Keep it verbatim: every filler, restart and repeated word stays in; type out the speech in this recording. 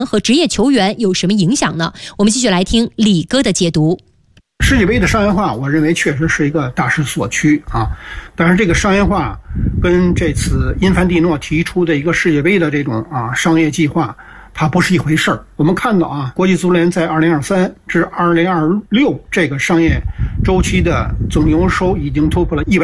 和职业球员有什么影响呢？我们继续来听李哥的解读。 世界杯的商业化，我认为确实是一个大势所趋啊。但是这个商业化跟这次因凡蒂诺提出的一个世界杯的这种啊商业计划，它不是一回事儿。我们看到啊，国际足联在二零二三至二零二六这个商业周期的总营收已经突破了一百